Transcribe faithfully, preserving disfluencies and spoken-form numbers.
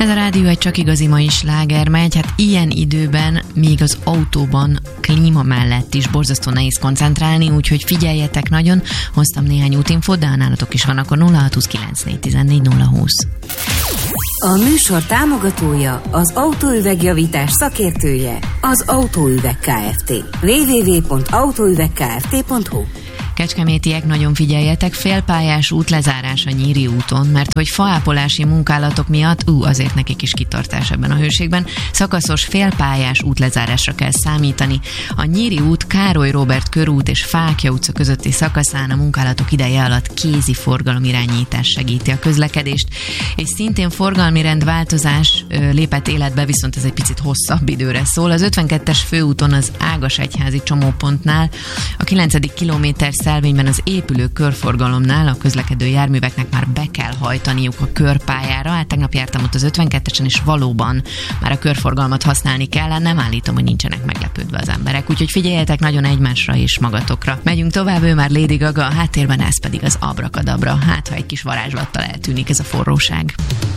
Ez a rádió egy csak igazi mai sláger megy, hát ilyen időben még az autóban klíma mellett is borzasztó nehéz koncentrálni, úgyhogy figyeljetek nagyon, hoztam néhány útinfót, de nálatok is van, akkor nulla hat kilenc négy tizennégy nulla húsz. A műsor támogatója, az autóüvegjavítás szakértője, az Autóüveg Kft. double-u double-u double-u pont autóüvegkft pont hu. Kecskemétiek, nagyon figyeljetek, félpályás útlezárás a Nyíri úton, mert hogy faápolási munkálatok miatt, ú, azért nekik is kitartás ebben a hőségben, szakaszos félpályás útlezárásra kell számítani. A Nyíri út, Károly Róbert körút és Fákja utca közötti szakaszán a munkálatok ideje alatt kézi forgalomirányítás segíti a közlekedést, és szintén forgalmi rendváltozás ö, lépett életbe, viszont ez egy picit hosszabb időre szól. Az ötvenkettes főúton az Ágasegyházi csomópontnál a kilencedik kilométer szelvényben az épülő körforgalomnál a közlekedő járműveknek már be kell hajtaniuk a körpályára. Hát tegnap jártam ott az ötvenkettesen, és valóban már a körforgalmat használni kell, nem állítom, hogy nincsenek meglepődve az emberek. Úgyhogy figyeljetek nagyon egymásra és magatokra. Megyünk tovább, ő már Lady Gaga, a háttérben ez pedig az Abrakadabra. Hát, ha egy kis varázslattal eltűnik ez a forróság.